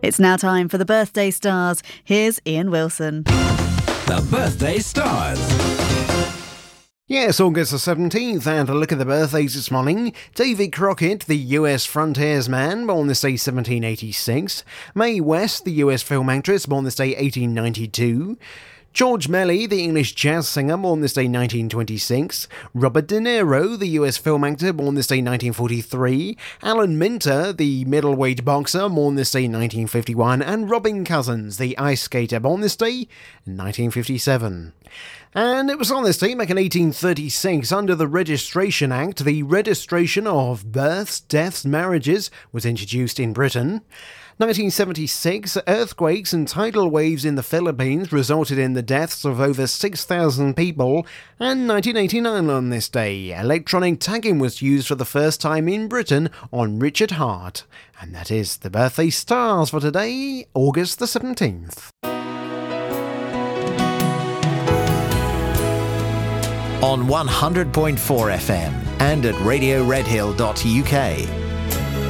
It's now time for the Birthday Stars. Here's Ian Wilson. The Birthday Stars. Yes, August the 17th, and a look at the birthdays this morning. Davy Crockett, the US frontiersman, born this day 1786. Mae West, the US film actress, born this day 1892. George Melly, the English jazz singer, born this day 1926. Robert De Niro, the US film actor, born this day 1943. Alan Minter, the middleweight boxer, born this day 1951. And Robin Cousins, the ice skater, born this day 1957. And it was on this day, back in 1836, under the Registration Act, the registration of births, deaths, marriages was introduced in Britain. 1976, earthquakes and tidal waves in the Philippines resulted in the deaths of over 6,000 people. And 1989 on this day, electronic tagging was used for the first time in Britain on Richard Hart. And that is the Birthday Stars for today, August the 17th. On 100.4 FM and at radioredhill.uk.